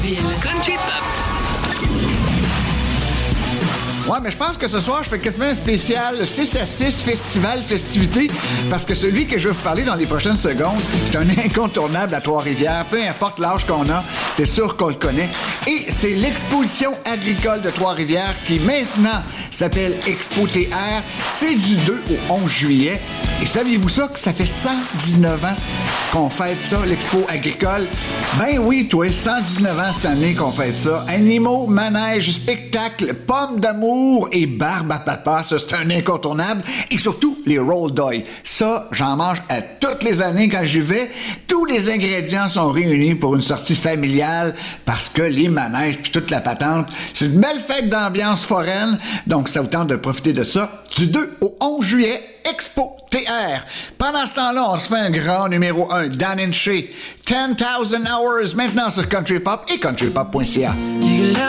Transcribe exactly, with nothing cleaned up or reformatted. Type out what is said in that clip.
Country Pop. Ouais, mais je pense que ce soir, je fais quasiment un spécial six à six festival, festivité, parce que celui que je vais vous parler dans les prochaines secondes, c'est un incontournable à Trois-Rivières. Peu importe l'âge qu'on a, c'est sûr qu'on le connaît. Et c'est l'exposition agricole de Trois-Rivières qui maintenant s'appelle Expo T R. C'est du deux au onze juillet. Et saviez-vous ça, que ça fait cent dix-neuf ans qu'on fête ça, l'Expo agricole? Ben oui, toi, cent dix-neuf ans cette année qu'on fête ça. Animaux, manèges, spectacles, pommes d'amour et barbe à papa, ça c'est un incontournable. Et surtout, les roll d'oeil. Ça, j'en mange à toutes les années quand j'y vais. Tous les ingrédients sont réunis pour une sortie familiale parce que les manèges puis toute la patente, c'est une belle fête d'ambiance foraine. Donc, ça vous tente de profiter de ça du deux au onze juillet. Expo T R. Pendant ce temps-là, on se fait un grand numéro un, Dan and Shay, ten thousand hours, maintenant sur Country Pop et country pop point c a.